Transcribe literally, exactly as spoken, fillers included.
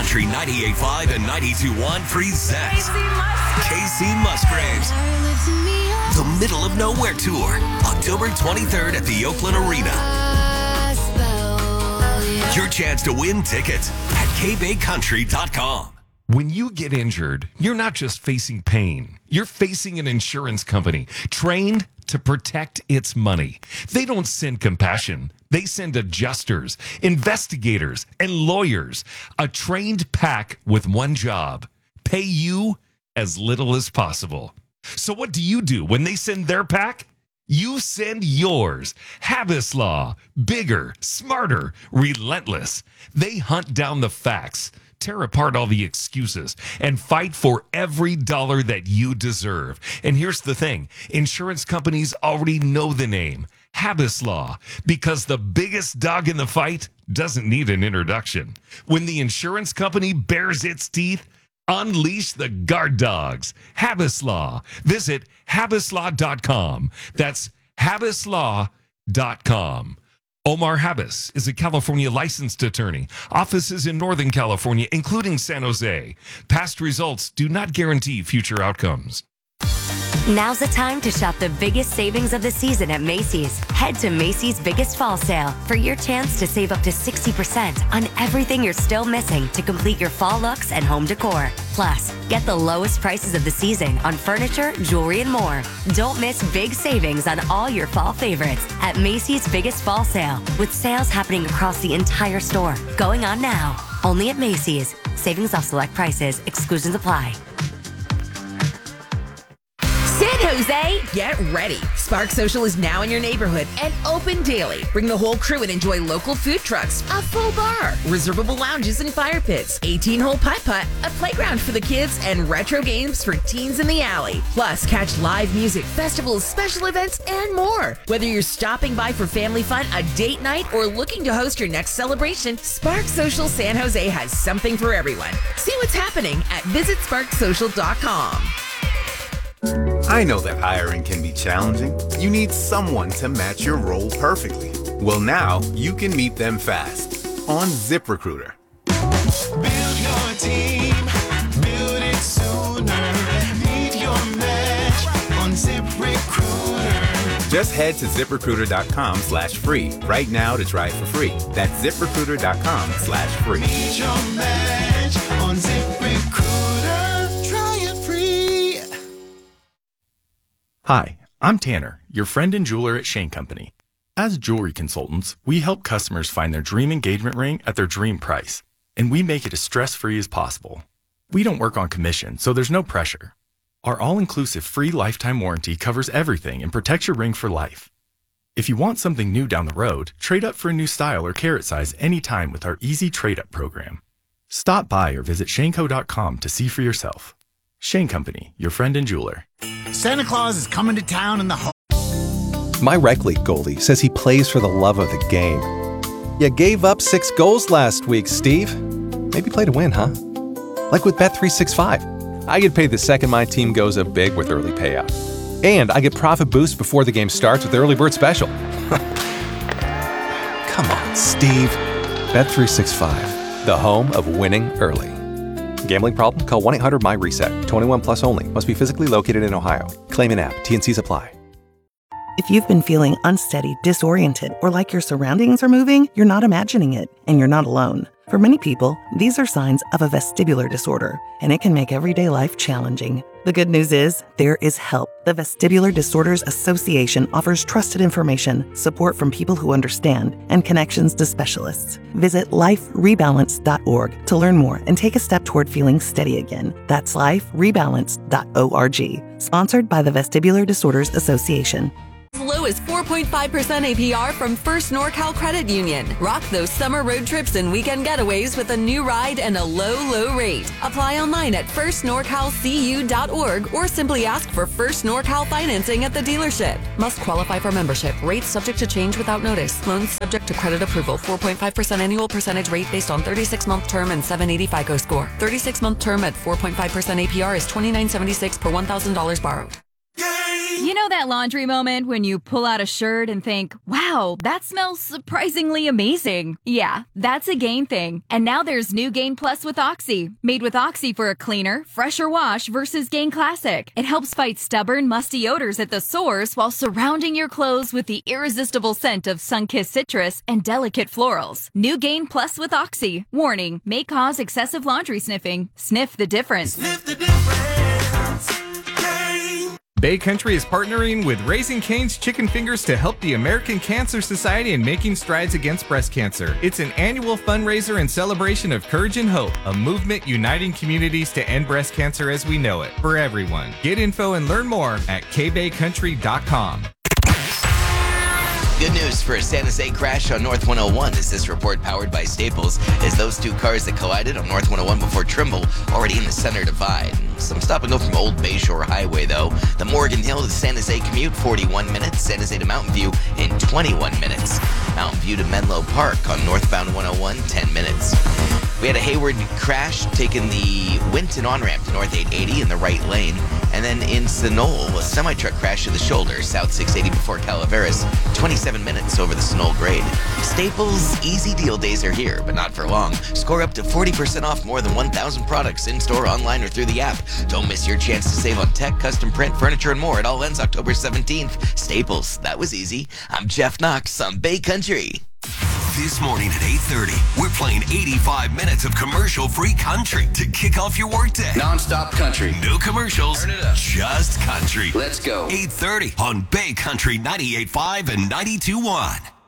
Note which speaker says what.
Speaker 1: Country ninety-eight point five and ninety-two point one presents Casey Musgraves. The Middle of Nowhere Tour, October twenty-third at the Oakland Arena. Your chance to win tickets at K Bay Country dot com.
Speaker 2: When you get injured, you're not just facing pain. You're facing an insurance company trained to protect its money. They don't send compassion. They send adjusters, investigators, and lawyers. A trained pack with one job: pay you as little as possible. So what do you do when they send their pack? You send yours. Habas Law. Bigger, smarter, relentless. They hunt down the facts, tear apart all the excuses, and fight for every dollar that you deserve. And here's the thing. Insurance companies already know the name, Habas Law, because the biggest dog in the fight doesn't need an introduction. When the insurance company bares its teeth, unleash the guard dogs. Habas Law. Visit habas law dot com. That's habas law dot com. Omar Habas is a California licensed attorney. Offices in Northern California, including San Jose. Past results do not guarantee future outcomes.
Speaker 3: Now's the time to shop the biggest savings of the season at Macy's. Head to Macy's Biggest Fall Sale for your chance to save up to sixty percent on everything you're still missing to complete your fall looks and home decor. Plus, get the lowest prices of the season on furniture, jewelry, and more. Don't miss big savings on all your fall favorites at Macy's Biggest Fall Sale, with sales happening across the entire store. Going on now. Only at Macy's. Savings off select prices. Exclusions apply.
Speaker 4: San Jose, get ready. Spark Social is now in your neighborhood and open daily. Bring the whole crew and enjoy local food trucks, a full bar, reservable lounges and fire pits, eighteen-hole putt-putt, a playground for the kids, and retro games for teens in the alley. Plus, catch live music, festivals, special events, and more. Whether you're stopping by for family fun, a date night, or looking to host your next celebration, Spark Social San Jose has something for everyone. See what's happening at visit spark social dot com.
Speaker 5: I know that hiring can be challenging. You need someone to match your role perfectly. Well, now you can meet them fast on ZipRecruiter.
Speaker 6: Build your team, build it sooner. Meet your match on ZipRecruiter.
Speaker 5: Just head to ZipRecruiter.com slash free right now to try it for free. That's ZipRecruiter.com slash free.
Speaker 6: Meet your match on ZipRecruiter. Try it free.
Speaker 7: Hi, I'm Tanner, your friend and jeweler at Shane Company. As jewelry consultants, we help customers find their dream engagement ring at their dream price, and we make it as stress-free as possible. We don't work on commission, so there's no pressure. Our all-inclusive free lifetime warranty covers everything and protects your ring for life. If you want something new down the road, trade up for a new style or carat size anytime with our easy trade-up program. Stop by or visit shane co dot com to see for yourself. Shane Company, your friend and jeweler.
Speaker 8: Santa Claus is coming to town in the ho-
Speaker 9: My rec league goalie says he plays for the love of the game. You gave up six goals last week, Steve. Maybe play to win, huh? Like with Bet three sixty-five. I get paid the second my team goes up big with early payout. And I get profit boost before the game starts with Early Bird Special. Come on, Steve. Bet three sixty-five, the home of winning early. Gambling problem? Call one eight hundred my reset. twenty-one plus only. Must be physically located in Ohio. Claim in app. T N Cs apply.
Speaker 10: If you've been feeling unsteady, disoriented, or like your surroundings are moving, you're not imagining it, and you're not alone. For many people, these are signs of a vestibular disorder, and it can make everyday life challenging. The good news is, there is help. The Vestibular Disorders Association offers trusted information, support from people who understand, and connections to specialists. Visit life rebalance dot org to learn more and take a step toward feeling steady again. That's life rebalance dot org. Sponsored by the Vestibular Disorders Association.
Speaker 11: As low as four point five percent A P R from First NorCal Credit Union. Rock those summer road trips and weekend getaways with a new ride and a low, low rate. Apply online at first norcal c u dot org or simply ask for First NorCal financing at the dealership. Must qualify for membership. Rates subject to change without notice. Loans subject to credit approval. four point five percent annual percentage rate based on thirty-six month term and seven eighty FICO score. thirty-six month term at four point five percent A P R is twenty-nine seventy-six per one thousand dollars borrowed.
Speaker 12: You know that laundry moment when you pull out a shirt and think, wow, that smells surprisingly amazing? Yeah, that's a Gain thing. And now there's new Gain Plus with Oxy. Made with Oxy for a cleaner, fresher wash versus Gain Classic. It helps fight stubborn, musty odors at the source while surrounding your clothes with the irresistible scent of sun-kissed citrus and delicate florals. New Gain Plus with Oxy. Warning, may cause excessive laundry sniffing. Sniff the difference.
Speaker 6: Sniff the difference. Gain.
Speaker 13: Bay Country is partnering with Raising Cane's Chicken Fingers to help the American Cancer Society in making strides against breast cancer. It's an annual fundraiser and celebration of courage and hope, a movement uniting communities to end breast cancer as we know it, for everyone. Get info and learn more at k bay country dot com.
Speaker 14: Good news for a San Jose crash on North one oh one is this report powered by Staples, as those two cars that collided on North one oh one before Trimble already in the center divide. Some stop and go from Old Bayshore Highway, though. The Morgan Hill to San Jose commute, forty-one minutes. San Jose to Mountain View in twenty-one minutes. Mountain View to Menlo Park on northbound one oh one, ten minutes. We had a Hayward crash taking the Winton on-ramp to North eight eighty in the right lane. And then in Sunol, a semi-truck crash to the shoulder, South six eighty before Calaveras, twenty-seven minutes over the Sunol grade. Staples easy deal days are here, but not for long. Score up to forty percent off more than one thousand products in-store, online, or through the app. Don't miss your chance to save on tech, custom print, furniture, and more. It all ends October seventeenth. Staples, that was easy. I'm Jeff Knox on Bay Country.
Speaker 1: This morning at eight thirty, we're playing eighty-five minutes of commercial-free country to kick off your workday.
Speaker 15: Non-stop country.
Speaker 1: No commercials,
Speaker 15: Turn it up.
Speaker 1: Just country.
Speaker 15: Let's go.
Speaker 1: eight thirty on Bay Country ninety-eight point five and ninety-two point one.